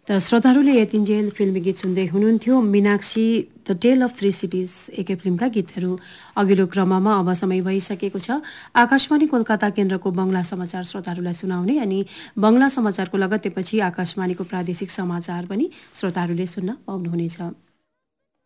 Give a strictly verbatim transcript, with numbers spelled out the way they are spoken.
त श्रोताहरूले यतिन्जेल फिल्मी गीत सुन्दै हुनुहुन्थ्यो। Meenakshi the tail of three cities एकै फिल्मका गीतहरू। अघिल्लो क्रममा अब समय भइसकेको छ आकाशवाणी कोलकाता केन्द्रको बंगला समाचार श्रोताहरूलाई सुनाउने, अनि बंगला समाचारको लगत्तैपछि आकाशवाणीको प्रादेशिक समाचार पनि श्रोताहरूले सुन्न पाउनुहुनेछ।